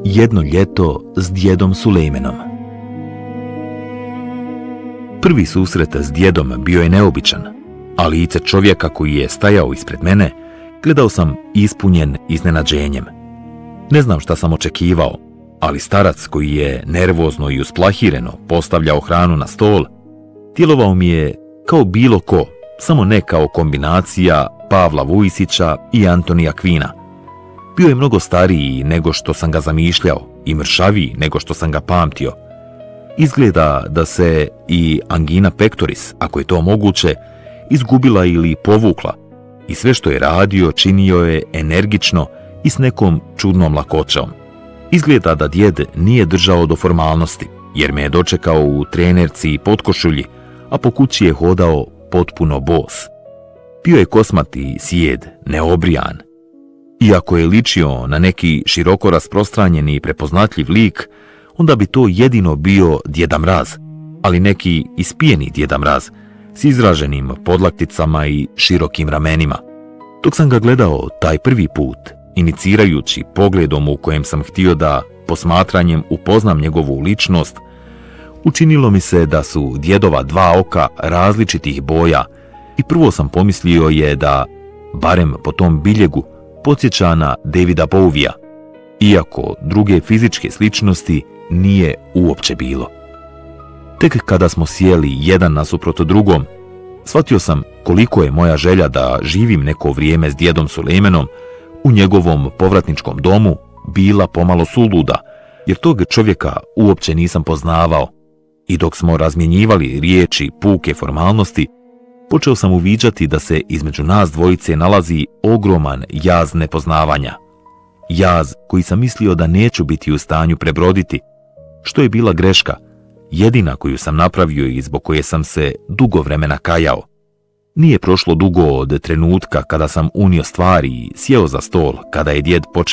Jedno ljeto s djedom Sulejmenom. Prvi susret s djedom bio je neobičan, a lice čovjeka koji je stajao ispred mene gledao sam ispunjen iznenađenjem. Ne znam šta sam očekivao, ali starac koji je nervozno i usplahireno postavljao hranu na stol, djelovao mi je kao bilo ko, samo ne kao kombinacija Pavla Vujsića i Antonija Kvina. Bio je mnogo stariji nego što sam ga zamišljao i mršaviji nego što sam ga pamtio. Izgleda da se i angina pectoris, ako je to moguće, izgubila ili povukla i sve što je radio činio je energično i s nekom čudnom lakoćom. Izgleda da djed nije držao do formalnosti, jer me je dočekao u trenerci i potkošulji, a po kući je hodao potpuno bos. Bio je kosmati sjed, neobrijan. Iako je ličio na neki široko rasprostranjeni i prepoznatljiv lik, onda bi to jedino bio Djeda Mraz, ali neki ispijeni Djeda Mraz, s izraženim podlakticama i širokim ramenima. Dok sam ga gledao taj prvi put, inicirajući pogledom u kojem sam htio da posmatranjem upoznam njegovu ličnost, učinilo mi se da su djedova dva oka različitih boja i prvo sam pomislio je da, barem po tom biljegu, podsjeća na Davida Bowija, iako druge fizičke sličnosti nije uopće bilo. Tek kada smo sjeli jedan nasuprot drugom, shvatio sam koliko je moja želja da živim neko vrijeme s djedom Sulejmenom u njegovom povratničkom domu bila pomalo suluda, jer tog čovjeka uopće nisam poznavao. I dok smo razmjenjivali riječi puke formalnosti, počeo sam uviđati da se između nas dvojice nalazi ogroman jaz nepoznavanja. Jaz koji sam mislio da neću biti u stanju prebroditi, što je bila greška, jedina koju sam napravio i zbog koje sam se dugo vremena kajao. Nije prošlo dugo od trenutka kada sam unio stvari i sjeo za stol kada je djed počeo